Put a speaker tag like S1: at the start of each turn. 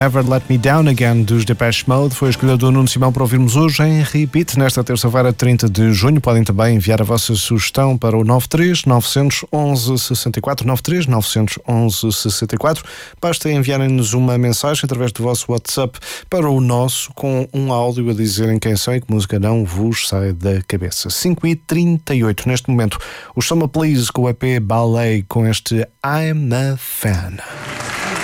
S1: Never Let Me Down Again dos Depeche Mode foi a escolha do Nuno Simão para ouvirmos hoje em repeat nesta terça-feira, 30 de junho. Podem também enviar a vossa sugestão para o 93 911 64 93 911 64. Basta enviarem-nos uma mensagem através do vosso WhatsApp para o nosso com um áudio a dizerem quem são e que música não vos sai da cabeça. 5h38 neste momento. O Summer Please com o EP Ballet com este I'm a Fan.